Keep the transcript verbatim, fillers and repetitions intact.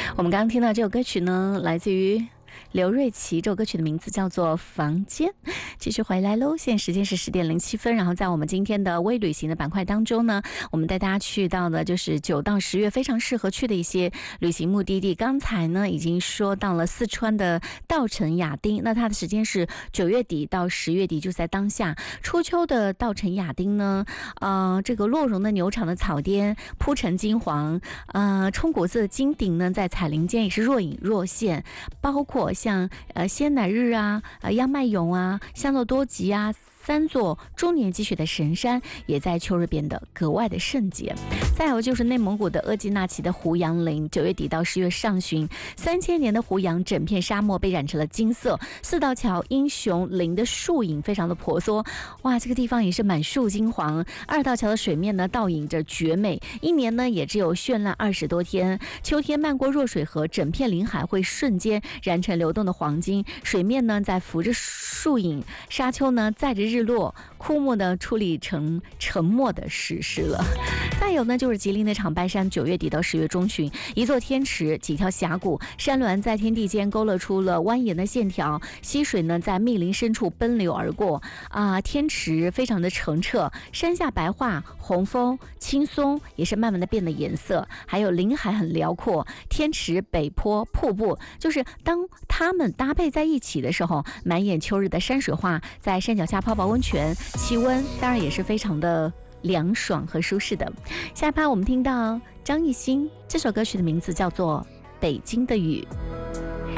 我们刚刚听到这首歌曲呢，来自于刘瑞琦，这首歌曲的名字叫做《房间》。继续回来喽，现在时间是十点零七分。然后在我们今天的微旅行的板块当中呢，我们带大家去到的就是九到十月非常适合去的一些旅行目的地。刚才呢已经说到了四川的稻城亚丁，那它的时间是九月底到十月底，就在当下。初秋的稻城亚丁呢，呃，这个落绒的牛场的草甸铺成金黄，呃，冲古色的金顶呢在彩林间也是若隐若现，包括像呃仙乃日啊、呃央迈勇啊、香诺多吉啊。三座终年积雪的神山也在秋日变得格外的圣洁。再有就是内蒙古的额济纳旗的胡杨林，九月底到十月上旬，三千年的胡杨整片沙漠被染成了金色。四道桥英雄林的树影非常的婆娑，哇，这个地方也是满树金黄。二道桥的水面呢倒映着绝美，一年呢也只有绚烂二十多天。秋天漫过弱水河，整片林海会瞬间染成流动的黄金，水面呢在浮着树影，沙丘呢载着日落，枯木呢处理成沉默的史诗了。再有呢就是吉林的长白山，九月底到十月中旬，一座天池，几条峡谷，山峦在天地间勾勒出了蜿蜒的线条，溪水呢在密林深处奔流而过啊，天池非常的澄澈，山下白桦、红枫、青松也是慢慢的变了颜色，还有林海很辽阔，天池、北坡、瀑布，就是当它们搭配在一起的时候，满眼秋日的山水画，在山脚下泡泡温泉，气温当然也是非常的凉爽和舒适的。下一趴我们听到张艺兴，这首歌曲的名字叫做《北京的雨》。